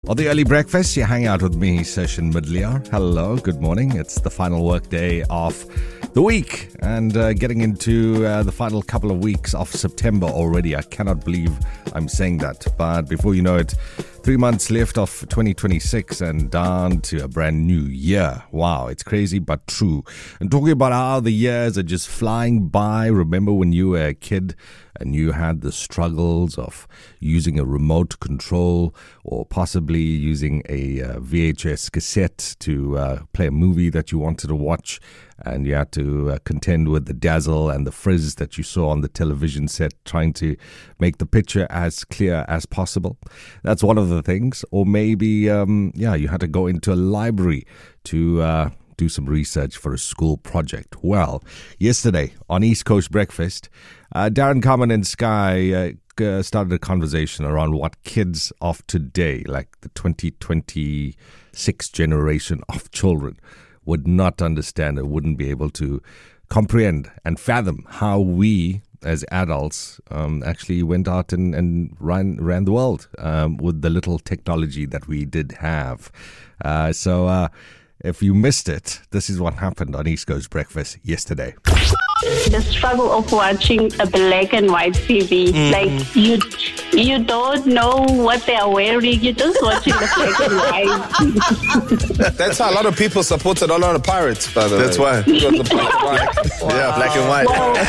On the early breakfast, you hang out with me, Session Midliar. Hello, good morning. It's the final work day of the week and getting into the final couple of weeks of September already. I cannot believe I'm saying that. But before you know it, 3 months left of 2026 and down to a brand new year. Wow, it's crazy but true. And talking about how the years are just flying by. Remember when you were a kid and you had the struggles of using a remote control or possibly using a VHS cassette to play a movie that you wanted to watch, and you had to contend with the dazzle and the frizz that you saw on the television set, trying to make the picture as clear as possible. That's one of the things. Or maybe, you had to go into a library to do some research for a school project. Well, yesterday on East Coast Breakfast, Darren Carmen and Sky started a conversation around what kids of today, like the 2026 generation of children, would not understand and wouldn't be able to comprehend and fathom how we as adults actually went out and ran the world with the little technology that we did have. So if you missed it, this is what happened on East Coast Breakfast yesterday. The struggle of watching a black and white TV. Like, you don't know what they are wearing. You're just watching the black and white. That's how a lot of people supported a lot of pirates, by the way. That's why. Because of black and white. Wow. Yeah, black and white.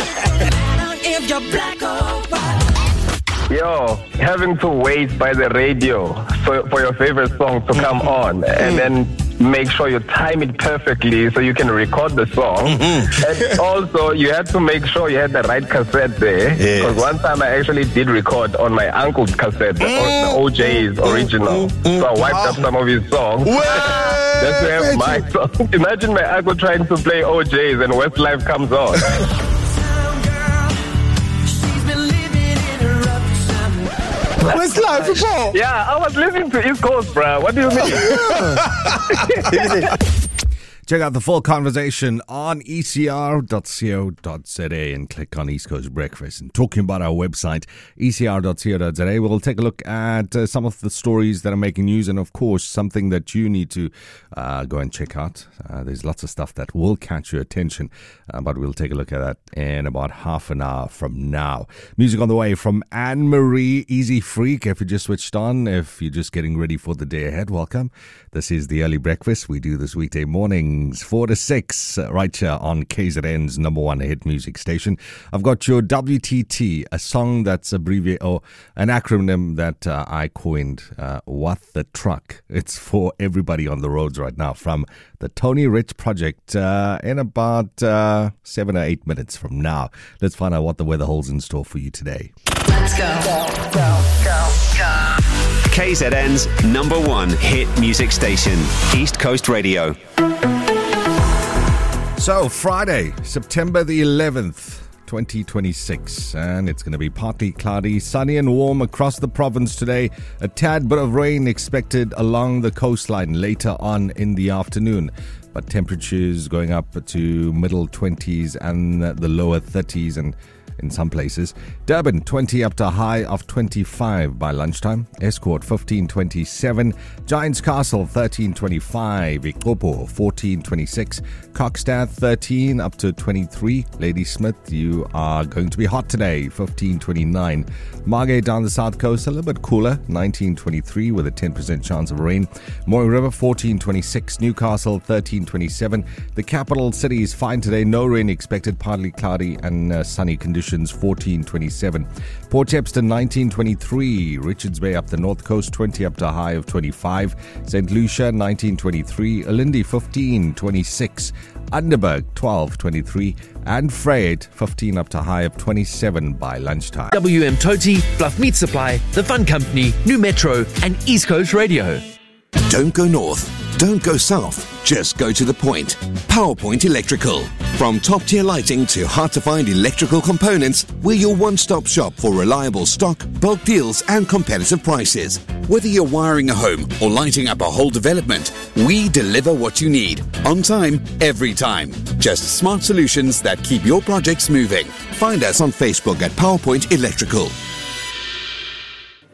If you're black or white. Yo, having to wait by the radio for your favorite song to come on and then make sure you time it perfectly so you can record the song. And also, you had to make sure you had the right cassette there. Because one time I actually did record on my uncle's cassette, the OJ's original. So I wiped up some of his songs. Just to have my song. Imagine my uncle trying to play OJ's and Westlife comes on. Westlife, bro. Yeah, I was listening to East Coast, bro. What do you mean? Check out the full conversation on ecr.co.za and click on East Coast Breakfast. And talking about our website, ecr.co.za, we'll take a look at some of the stories that are making news and, of course, something that you need to go and check out. There's lots of stuff that will catch your attention, but we'll take a look at that in about half an hour from now. Music on the way from Anne-Marie, Easy Freak. If you just switched on, if you're just getting ready for the day ahead, welcome. This is the Early Breakfast. We do this weekday mornings 4 to 6 right here on KZN's number one hit music station. I've got your WTT, a song that's abbreviated, or an acronym that I coined, What the Truck. It's for everybody on the roads right now from the Tony Rich Project in about 7 or 8 minutes from now. Let's find out what the weather holds in store for you today. Let's go. KZN's number one hit music station, East Coast Radio. So, Friday, September the 11th, 2026, and it's going to be partly cloudy, sunny and warm across the province today. A tad bit of rain expected along the coastline later on in the afternoon, but temperatures going up to middle 20s and the lower 30s and in some places. Durban 20 up to a high of 25 by lunchtime. Escort 15:27. Giants Castle 13:25. Ikopo 14:26. Cockstath 13 up to 23. Ladysmith, you are going to be hot today, 15:29. Margate down the south coast a little bit cooler, 19:23 with a 10% chance of rain. Moy River 14:26. Newcastle 13:27. The capital city is fine today, no rain expected, partly cloudy and sunny conditions. 14:27. Port Shepstone 19:23. Richards Bay up the north coast 20 up to a high of 25. St. Lucia 19:23. Alindi 15:26. Underberg 12:23. And Freight 15 up to a high of 27 by lunchtime. WM Toti, Bluff Meat Supply, The Fun Company, New Metro, and East Coast Radio. Don't go north. Don't go south. Just go to the point. PowerPoint Electrical. From top-tier lighting to hard-to-find electrical components, we're your one-stop shop for reliable stock, bulk deals, and competitive prices. Whether you're wiring a home or lighting up a whole development, we deliver what you need. On time, every time. Just smart solutions that keep your projects moving. Find us on Facebook at PowerPoint Electrical.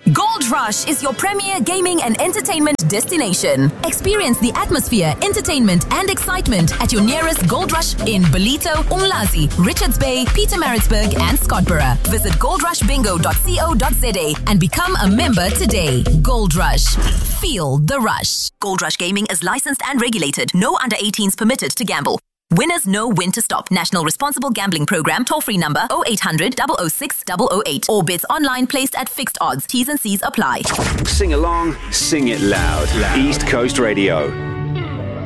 Gold Rush is your premier gaming and entertainment destination. Experience the atmosphere, entertainment and excitement at your nearest Gold Rush in Ballito, Umlazi, Richards Bay, Pietermaritzburg and Scottsboro. Visit goldrushbingo.co.za and become a member today. Gold Rush. Feel the rush. Gold Rush Gaming is licensed and regulated. No under 18s permitted to gamble. Winners know when to stop. National Responsible Gambling Program. Toll-free number 0800 006 008. Or bids online placed at fixed odds. T's and C's apply. Sing along, sing it loud. East Coast Radio.